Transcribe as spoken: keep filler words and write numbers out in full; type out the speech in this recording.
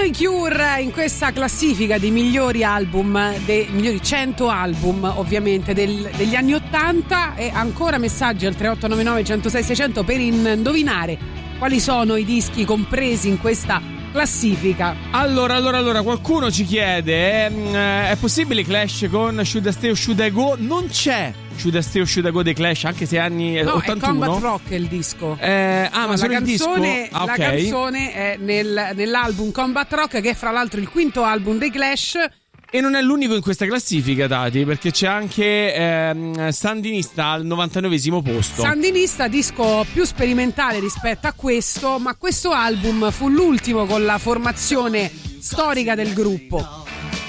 Sono i Cure in questa classifica dei migliori album, dei migliori cento album ovviamente del, degli anni ottanta, e ancora messaggi al tre otto nove nove, uno zero sei, sei zero zero per indovinare quali sono i dischi compresi in questa classifica. Allora, allora, allora, qualcuno ci chiede: eh, è possibile Clash con Should I Stay or Should I Go? Non c'è Should I Stay or Should I Go dei Clash, anche se è anni no, ottantuno. No, è Combat Rock è il disco. Eh, ah, no, ma sono la il canzone, disco? Ah, la okay. canzone è nel, nell'album Combat Rock, che è fra l'altro il quinto album dei Clash. E non è l'unico in questa classifica, Tati, perché c'è anche ehm, Sandinista al novantanovesimo posto. Sandinista, disco più sperimentale rispetto a questo, ma questo album fu l'ultimo con la formazione storica del gruppo.